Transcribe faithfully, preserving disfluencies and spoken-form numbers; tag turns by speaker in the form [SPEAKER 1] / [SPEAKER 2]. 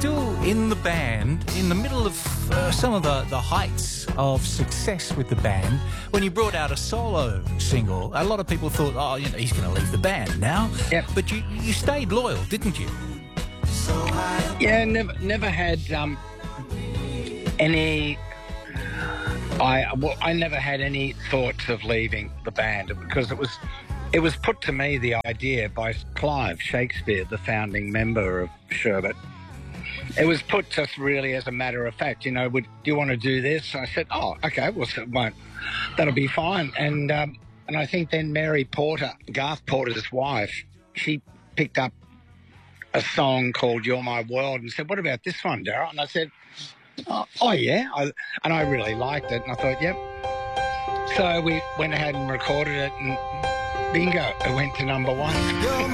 [SPEAKER 1] still in the band, in the middle of uh, some of the, the heights of success with the band. When you brought out a solo single, a lot of people thought, oh, you know, he's going to leave the band now.
[SPEAKER 2] Yep.
[SPEAKER 1] But you, you stayed loyal, didn't you?
[SPEAKER 2] Yeah, never never had um, any... I well, I never had any thoughts of leaving the band because it was it was put to me, the idea, by Clive Shakespeare, the founding member of Sherbet. It was put just really as a matter of fact, you know, would do you want to do this? I said, oh, okay, well, so, won't. That'll be fine. And um, and I think then Mary Porter, Garth Porter's wife, she picked up a song called You're My World and said, what about this one, Darryl? And I said, oh, oh yeah. I, and I really liked it. And I thought, yep. So we went ahead and recorded it and bingo, it went to number one.